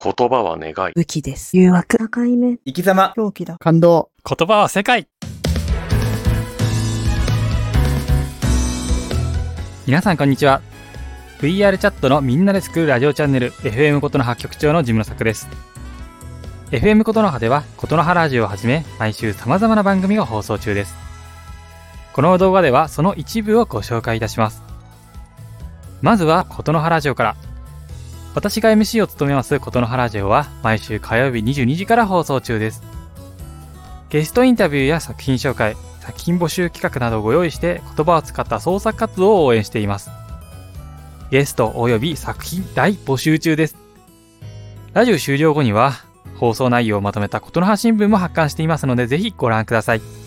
言葉は願い。 武器です。誘惑。境目。 生き様。 狂気だ。 感動。 言葉は世界。皆さんこんにちは。 VR チャットのみんなで作るラジオチャンネル FM ことの葉局長のジムの作です。 FM ことの葉ではことの葉ラジオをはじめ毎週様々な番組が放送中です。この動画ではその一部をご紹介いたします。まずはことの葉ラジオから。私が MC を務めますことの葉ラジオは毎週火曜日22時から放送中です。ゲストインタビューや作品紹介、作品募集企画などをご用意して言葉を使った創作活動を応援しています。ゲスト及び作品大募集中です。ラジオ終了後には放送内容をまとめたことの葉新聞も発刊していますのでぜひご覧ください。